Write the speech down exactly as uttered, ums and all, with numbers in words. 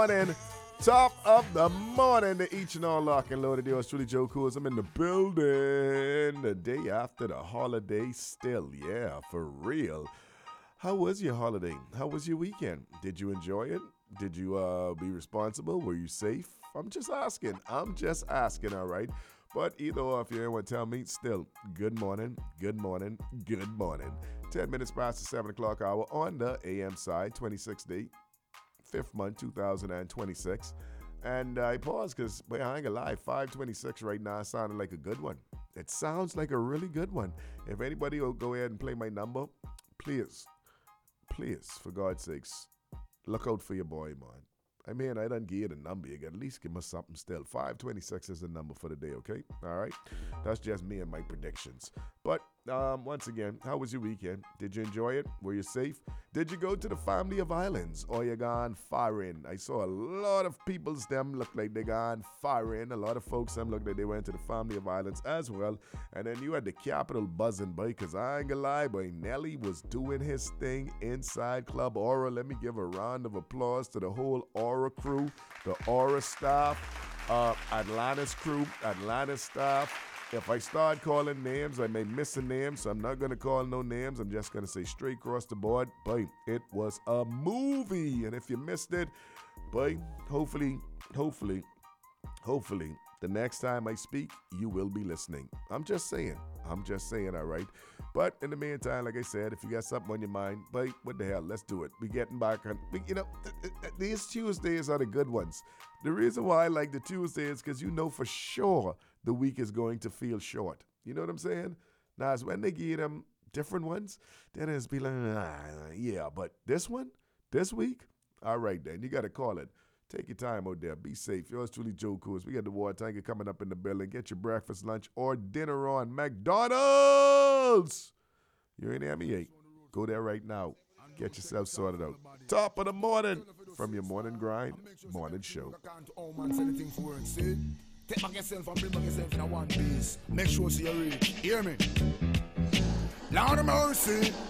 Morning, top of the morning to each and all lock and loaded. Yours truly, Joe Coors. I'm in the building the day after the holiday still. Yeah, for real. How was your holiday? How was your weekend? Did you enjoy it? Did you uh, be responsible? Were you safe? I'm just asking. I'm just asking, all right? But either or, if you ain't want to tell me, still, good morning, good morning, good morning. ten minutes past the seven o'clock hour on the A M side, twenty-sixth day, fifth month, two thousand twenty-six. And uh, I paused because, boy, I ain't gonna lie, five twenty-six right now sounded like a good one. It sounds like a really good one. If anybody will go ahead and play my number, please, please, for God's sakes, look out for your boy, man. I mean, I done give you the number. You got at least give me something still. five twenty-six is the number for the day, okay? All right? That's just me and my predictions. But um, once again, how was your weekend? Did you enjoy it? Were you safe? Did you go to the Family of Islands or you gone foreign? I saw a lot of people's them look like they gone foreign. A lot of folks them look like they went to the Family of Islands as well. And then you had the Capitol buzzing, boy, because I ain't gonna lie, boy, Nelly was doing his thing inside Club Aura. Let me give a round of applause to the whole Aura crew, the Aura staff, uh, Atlantis crew, Atlantis staff. If I start calling names, I may miss a name, so I'm not going to call no names. I'm just going to say straight across the board, boy, it was a movie. And if you missed it, boy, hopefully, hopefully, hopefully, the next time I speak, you will be listening. I'm just saying. I'm just saying, all right? But in the meantime, like I said, if you got something on your mind, boy, what the hell, let's do it. We getting back on, we, you know, th- th- these Tuesdays are the good ones. The reason why I like the Tuesdays is because you know for sure the week is going to feel short. You know what I'm saying? Now, it's when they give them different ones, then it's be like, ah, yeah, but this one, this week, all right then, you got to call it. Take your time out there. Be safe. Yours truly, Joe Coors. We got the water tanker coming up in the building. Get your breakfast, lunch, or dinner on McDonald's. You ain't M E eight. Go there right now. Get yourself sorted out. Top of the morning from your morning grind, morning show. Take back yourself and bring back yourself in one piece. Make sure you reach. Hear me? Lord of mercy.